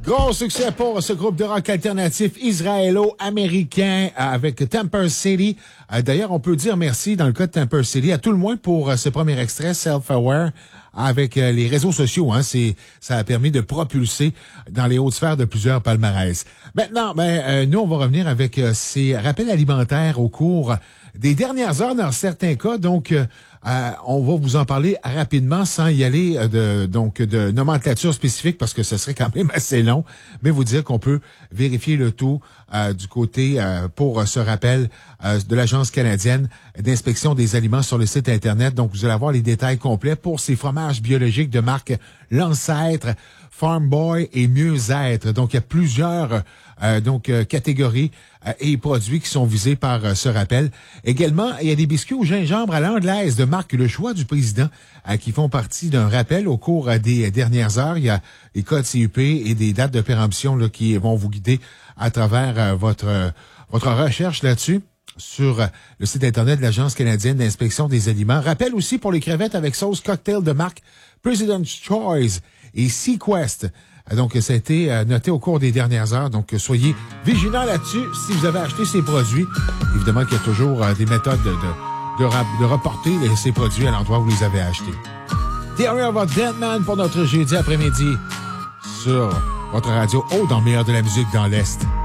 Gros succès pour ce groupe de rock alternatif israélo-américain avec Temper City. D'ailleurs, on peut dire merci dans le cas de Temper City, à tout le moins pour ce premier extrait, Self-Aware, avec les réseaux sociaux. Ça a permis de propulser dans les hautes sphères de plusieurs palmarès. Maintenant, nous, on va revenir avec ces rappels alimentaires au cours des dernières heures dans certains cas. Donc, on va vous en parler rapidement sans y aller de nomenclature spécifique parce que ce serait quand même assez long, mais vous dire qu'on peut vérifier le tout du côté pour ce rappel de l'Agence canadienne d'inspection des aliments sur le site Internet. Donc, vous allez avoir les détails complets pour ces fromages biologiques de marque L'Ancêtre, Farm Boy et Mieux-être. Donc, il y a plusieurs catégories et produits qui sont visés par ce rappel. Également, il y a des biscuits au gingembre à l'anglaise de marque Le Choix du Président qui font partie d'un rappel au cours des dernières heures. Il y a les codes CUP et des dates de péremption là, qui vont vous guider à travers votre recherche là-dessus sur le site Internet de l'Agence canadienne d'inspection des aliments. Rappel aussi pour les crevettes avec sauce cocktail de marque President's Choice et Sequest. Donc, ça a été noté au cours des dernières heures. Donc, soyez vigilants là-dessus si vous avez acheté ces produits. Évidemment qu'il y a toujours des méthodes de reporter ces produits à l'endroit où vous les avez achetés. Theory of a Dead Man pour notre jeudi après-midi sur votre radio haut dans le meilleur de la musique dans l'Est.